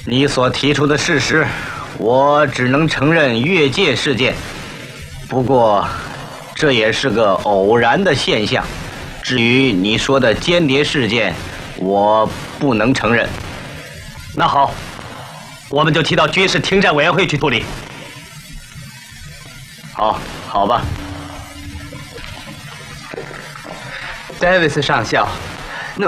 你所提出的事实，我只能承认越界事件。不过，这也是个偶然的现象。至于你说的间谍事件，我不能承认。 那好，我们就提到军事停战委员会去处理。 好吧。 戴维斯上校，